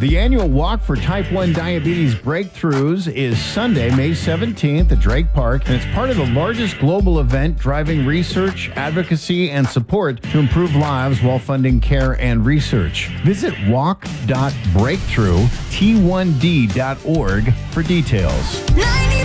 The annual Walk for Type 1 Diabetes Breakthroughs is Sunday, May 17th at Drake Park, and it's part of the largest global event driving research, advocacy, and support to improve lives while funding care and research. Visit walk.breakthrough.t1d.org for details.